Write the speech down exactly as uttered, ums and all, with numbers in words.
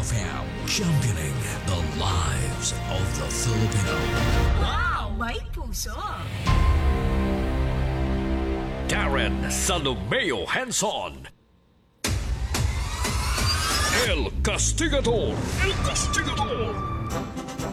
F M, championing the lives of the Filipino. Wow! May puso! Darren Salomeo Hanson. El Castigador. El Castigador.